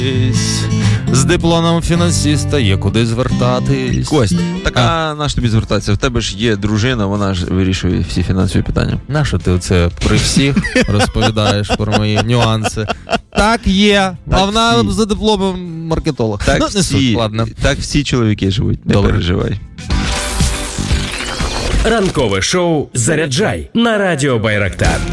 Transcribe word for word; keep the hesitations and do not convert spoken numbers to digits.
З дипломом фінансиста є куди звертатись. Кость, так а, а наш тобі звертатися? В тебе ж є дружина, вона ж вирішує всі фінансові питання. Нащо ти оце при всіх розповідаєш про мої нюанси? Так є, так а вона всі. За дипломом маркетолог. Так, ну, всі, не суть, ладно. Так всі чоловіки живуть, не Добре. переживай. Ранкове шоу «Заряджай» на радіо Байрактар.